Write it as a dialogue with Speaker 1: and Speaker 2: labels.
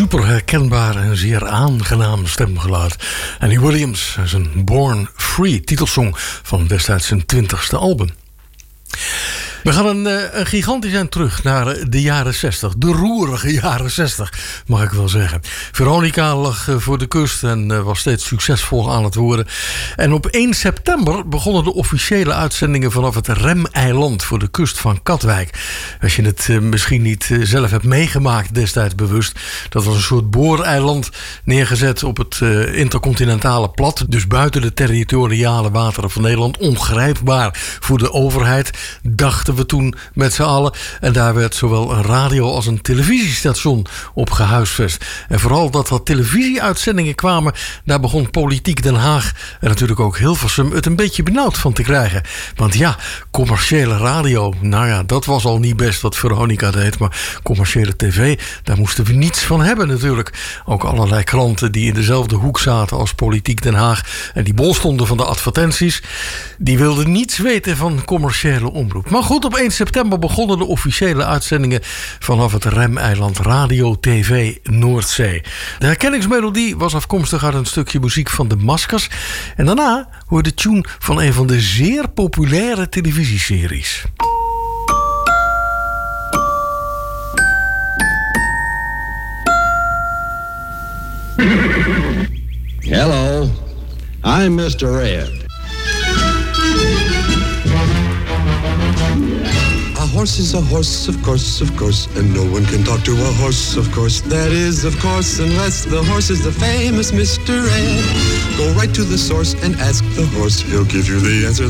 Speaker 1: super herkenbaar en zeer aangenaam stemgeluid. Andy Williams, zijn Born Free, titelsong van destijds zijn 20e album. We gaan een gigantisch eind terug naar de jaren 60. De roerige jaren 60, mag ik wel zeggen. Veronica lag voor de kust en was steeds succesvol aan het worden. En op 1 september begonnen de officiële uitzendingen vanaf het Remeiland voor de kust van Katwijk. Als je het misschien niet zelf hebt meegemaakt destijds bewust. Dat was een soort booreiland neergezet op het intercontinentale plat. Dus buiten de territoriale wateren van Nederland. Ongrijpbaar voor de overheid, dachten we toen met z'n allen. En daar werd zowel een radio als een televisiestation op gehuisvest. En vooral dat er televisieuitzendingen kwamen, daar begon Politiek Den Haag en natuurlijk ook Hilversum het een beetje benauwd van te krijgen. Want ja, commerciële radio, nou ja, dat was al niet best wat Veronica deed. Maar commerciële tv, daar moesten we niets van hebben natuurlijk. Ook allerlei kranten die in dezelfde hoek zaten als Politiek Den Haag en die bol stonden van de advertenties, die wilden niets weten van commerciële omroep. Maar goed, op 1 september begonnen de officiële uitzendingen vanaf het Remeiland Radio TV Noordzee. De herkenningsmelodie was afkomstig uit een stukje muziek van de Maskers. En daarna hoorde de tune van een van de zeer populaire televisieseries.
Speaker 2: Hello, I'm Mr. Red. A horse is a horse, of course, and no one can talk to a horse, of course. That is, of course, unless the horse is the famous Mr. Ed. Go right to the source and ask the horse, he'll give you the answer